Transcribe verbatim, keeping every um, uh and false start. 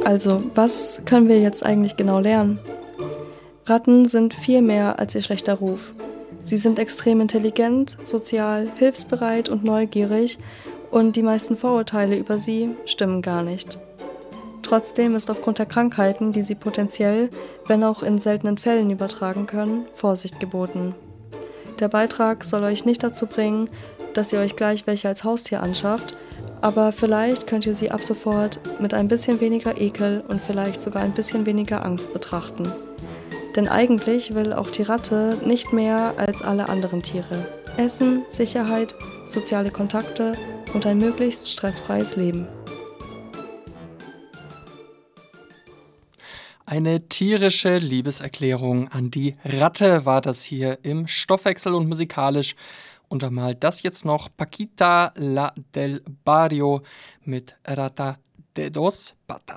Also, was können wir jetzt eigentlich genau lernen? Ratten sind viel mehr als ihr schlechter Ruf. Sie sind extrem intelligent, sozial, hilfsbereit und neugierig und die meisten Vorurteile über sie stimmen gar nicht. Trotzdem ist aufgrund der Krankheiten, die sie potenziell, wenn auch in seltenen Fällen übertragen können, Vorsicht geboten. Der Beitrag soll euch nicht dazu bringen, dass ihr euch gleich welche als Haustier anschafft, aber vielleicht könnt ihr sie ab sofort mit ein bisschen weniger Ekel und vielleicht sogar ein bisschen weniger Angst betrachten. Denn eigentlich will auch die Ratte nicht mehr als alle anderen Tiere. Essen, Sicherheit, soziale Kontakte und ein möglichst stressfreies Leben. Eine tierische Liebeserklärung an die Ratte war das hier im Stoffwechsel und musikalisch. Untermalt das jetzt noch Paquita la del Barrio mit Rata de dos Patas.